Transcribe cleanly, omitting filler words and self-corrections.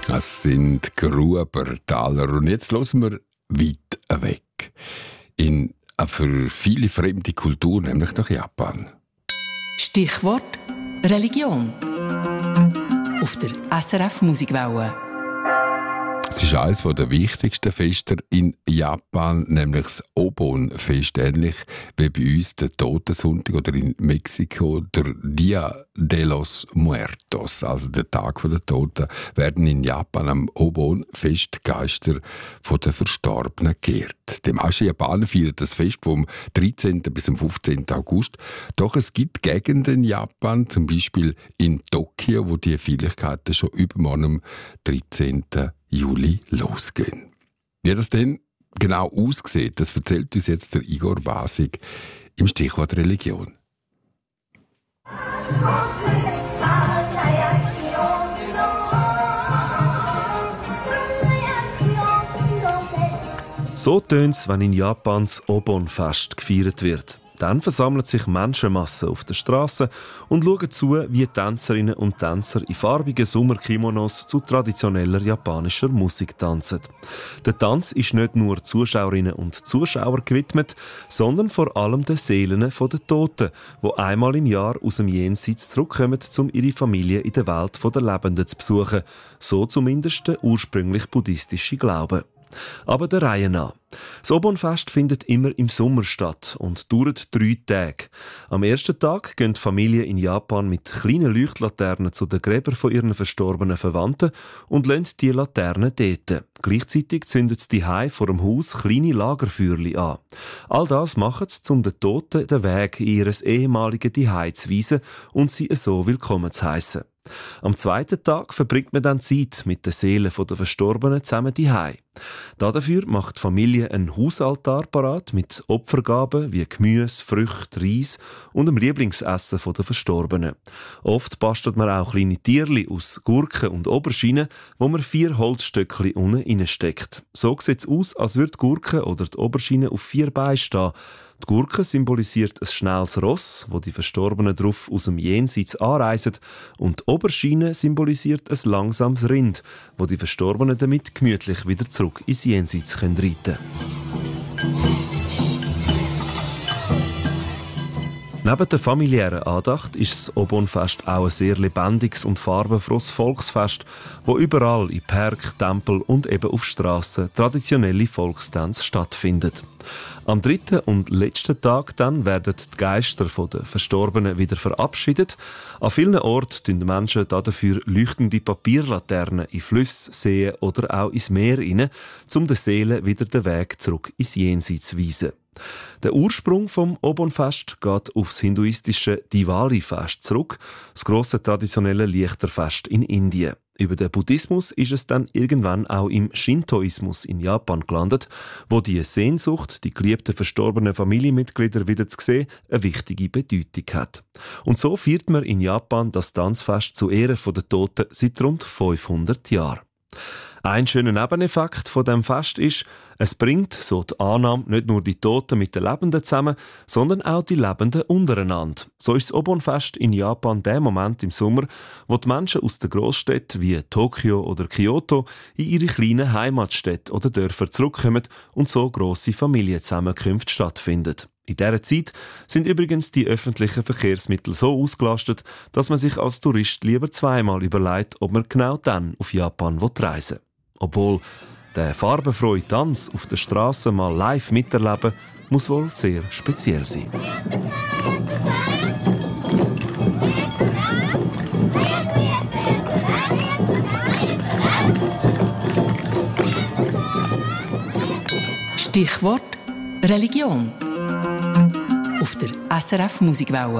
Es sind Grubertaler. Und jetzt hören wir weit weg. In eine für viele fremde Kultur, nämlich nach Japan. Stichwort Religion. Auf der SRF Musikwelle. Es ist eines der wichtigsten Feste in Japan, nämlich das Obon-Fest, ähnlich wie bei uns der Totensonntag oder in Mexiko der Dia de los Muertos, also der Tag der Toten, werden in Japan am Obon-Fest Geister von den Verstorbenen geehrt. Die meisten Japaner feiern das Fest vom 13. bis zum 15. August. Doch es gibt Gegenden in Japan, zum Beispiel in Tokio, wo die Feierlichkeiten schon übermorgen am 13. Juli losgehen. Wie das denn genau aussieht, das erzählt uns jetzt der Igor Basig im Stichwort Religion. So tönt es, wenn in Japan das Obon-Fest gefeiert wird. Dann versammeln sich Menschenmassen auf der Straße und schauen zu, wie Tänzerinnen und Tänzer in farbigen Sommerkimonos zu traditioneller japanischer Musik tanzen. Der Tanz ist nicht nur Zuschauerinnen und Zuschauern gewidmet, sondern vor allem den Seelen der Toten, die einmal im Jahr aus dem Jenseits zurückkommen, um ihre Familie in der Welt der Lebenden zu besuchen. So zumindest der ursprünglich buddhistische Glaube. Aber der Reihe nach. Das Obon-Fest findet immer im Sommer statt und dauert 3 Tage. Am ersten Tag gehen die Familien in Japan mit kleinen Leuchtlaternen zu den Gräbern von ihren verstorbenen Verwandten und lassen die Laternen dort. Gleichzeitig zündet sie daheim vor dem Haus kleine Lagerfeuerchen an. All das machen sie, um den Toten den Weg in ihr ehemaliges Zuhause zu weisen und sie so willkommen zu heissen. Am zweiten Tag verbringt man dann Zeit mit den Seelen der Verstorbenen zusammen daheim. Dafür macht die Familie einen Hausaltar parat mit Opfergaben wie Gemüse, Früchte, Reis und dem Lieblingsessen der Verstorbenen. Oft bastelt man auch kleine Tierchen aus Gurken und Auberginen, wo man 4 Holzstöckchen unten reinsteckt. So sieht es aus, als würde die Gurke oder die Aubergine auf 4 Beinen stehen. Die Gurke symbolisiert ein schnelles Ross, wo die Verstorbenen drauf aus dem Jenseits anreisen, und die Aubergine symbolisiert ein langsames Rind, wo die Verstorbenen damit gemütlich wieder zurück ins Jenseits reiten können. Neben der familiären Andacht ist das Obon-Fest auch ein sehr lebendiges und farbenfrohes Volksfest, wo überall in Park, Tempel und eben auf Strassen traditionelle Volkstänze stattfindet. Am 3. und letzten Tag dann werden die Geister der Verstorbenen wieder verabschiedet. An vielen Orten tun die Menschen dafür leuchtende Papierlaternen in Flüsse, Seen oder auch ins Meer rein, um den Seelen wieder den Weg zurück ins Jenseits zu weisen. Der Ursprung vom Obon-Fest geht aufs hinduistische Diwali-Fest zurück, das grosse traditionelle Lichterfest in Indien. Über den Buddhismus ist es dann irgendwann auch im Shintoismus in Japan gelandet, wo die Sehnsucht, die geliebten verstorbenen Familienmitglieder wieder zu sehen, eine wichtige Bedeutung hat. Und so feiert man in Japan das Tanzfest zu Ehren der Toten seit rund 500 Jahren. Ein schöner Nebeneffekt von dem Fest ist, es bringt, so die Annahme, nicht nur die Toten mit den Lebenden zusammen, sondern auch die Lebenden untereinander. So ist das Obon-Fest in Japan der Moment im Sommer, wo die Menschen aus den Grossstädten wie Tokio oder Kyoto in ihre kleinen Heimatstädte oder Dörfer zurückkommen und so grosse Familienzusammenkünfte stattfinden. In dieser Zeit sind übrigens die öffentlichen Verkehrsmittel so ausgelastet, dass man sich als Tourist lieber zweimal überlegt, ob man genau dann auf Japan reisen will. Obwohl der farbenfrohe Tanz auf der Straße mal live miterleben, muss wohl sehr speziell sein. Stichwort Religion. Auf der SRF Musikwelle.